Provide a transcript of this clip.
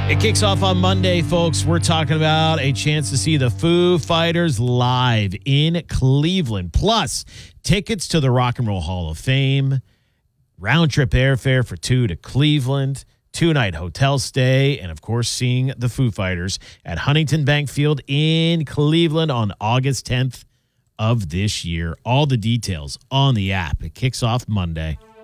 It kicks off on Monday, folks. We're talking about a chance to see the Foo Fighters live in Cleveland. Plus, tickets to the Rock and Roll Hall of Fame, round-trip airfare for two to Cleveland, two-night hotel stay, and, of course, seeing the Foo Fighters at Huntington Bank Field in Cleveland on August 10th of this year. All the details on the app. It kicks off Monday.